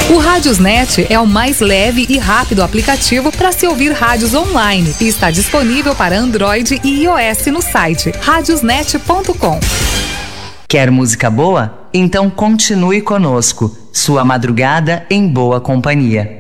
O Rádiosnet é o mais leve e rápido aplicativo para se ouvir rádios online e está disponível para Android e iOS no site radiosnet.com. Quer música boa? Então continue conosco. Sua madrugada em boa companhia.